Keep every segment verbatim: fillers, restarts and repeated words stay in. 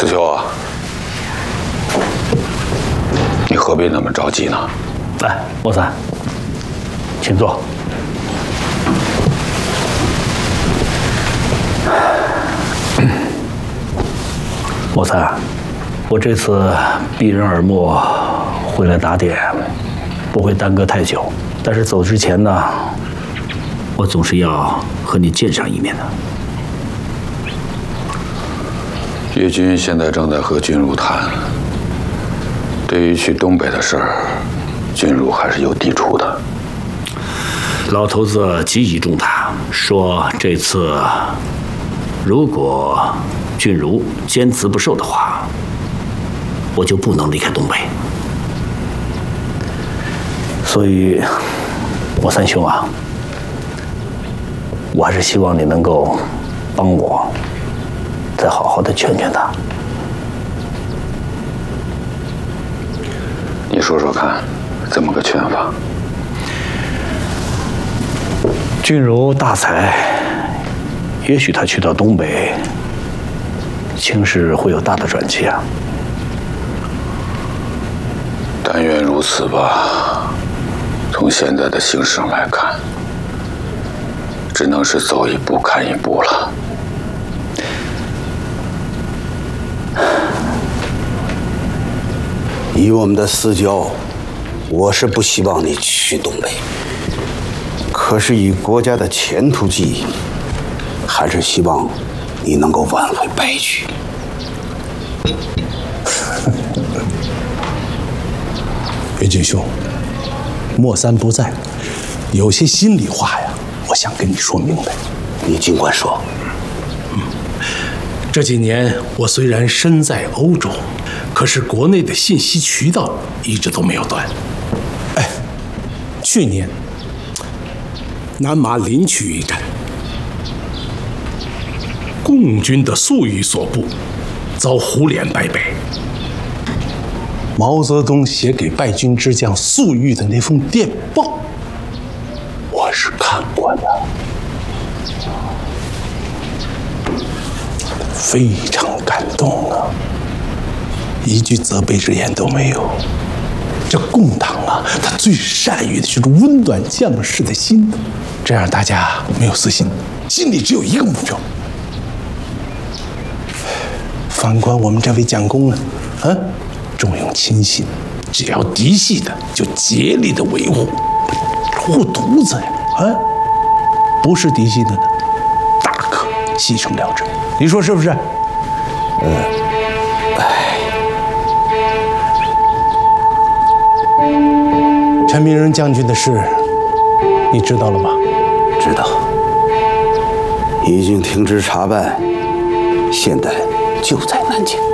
师兄啊，你何必那么着急呢？ 来，莫三，请坐。莫三，我这次避人耳目回来打点，不会耽搁太久。但是走之前呢，我总是要和你见上一面的。 叶军现在正在和君如谈，对于去东北的事儿，君如还是有抵触的。 老头子极倚重他，说这次如果君如坚持不受的话，我就不能离开东北。所以，我三兄啊，我还是希望你能够帮我，再好好的劝劝他。 你说说看，怎么个劝法？ 君如大才，也许他去到东北，情势会有大的转机啊。 但愿如此吧。从现在的形势上来看，只能是走一步看一步了。 以我们的私交，我是不希望你去东北。可是以国家的前途计议，还是希望你能够挽回败局。 岳军兄，莫三不在，有些心里话呀，我想跟你说明白。 你尽管说。 嗯，这几年我虽然身在欧洲，可是国内的信息渠道一直都没有断。哎，去年南马临朐一战，共军的粟裕所部遭胡琏败北。毛泽东写给败军之将粟裕的那封电报，我是看过的，非常感动啊，一句责备之言都没有。这共党啊，他最善于的就是温暖将士的心，这样大家没有私心，心里只有一个目标。反观我们这位蒋公呢，啊？重用亲信，只要嫡系的就竭力的维护，护犊子呀！啊，不是嫡系的呢，大可牺牲了之。你说是不是？ 呃，哎， 陈明仁将军的事，你知道了吧？ 知道，已经停职查办，现在就在南京。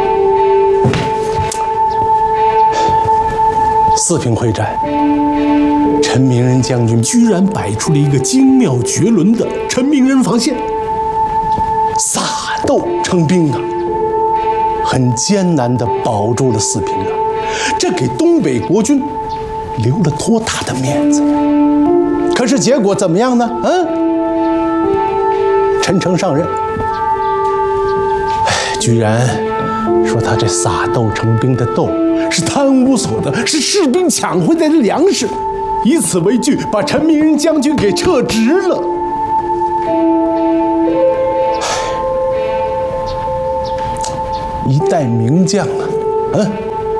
四平会战，陈明仁将军居然摆出了一个精妙绝伦的陈明仁防线，撒豆成兵啊，很艰难地保住了四平啊，这给东北国军留了多大的面子呀！可是结果怎么样呢？嗯，陈诚上任，哎，居然说他这撒豆成兵的豆是贪污所得，是士兵抢回来的粮食，以此为据，把陈明仁将军给撤职了。一代名将啊，嗯，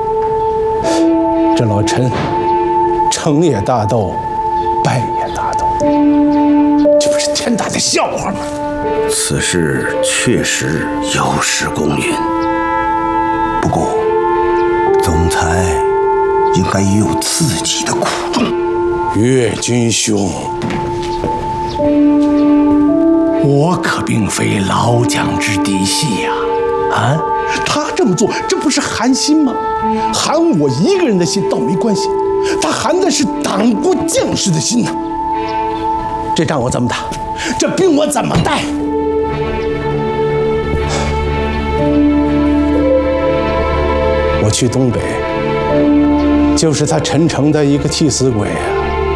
这老陈成也大斗，败也大斗，这不是天大的笑话吗？ 此事确实有失公允，不过总裁应该也有自己的苦衷。 岳军兄，我可并非老蒋之嫡系呀！啊，他这么做，这不是寒心吗？寒我一个人的心倒没关系，他寒的是党国将士的心呐。这仗我怎么打？这兵我怎么带？我去东北，就是他陈诚的一个替死鬼啊！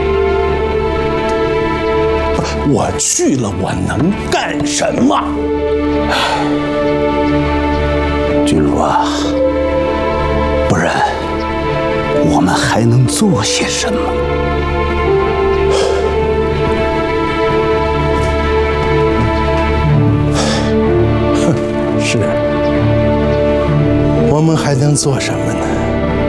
我去了，我能干什么？ 军君如啊，不然我们还能做些什么？ 是，我们还能做什么呢？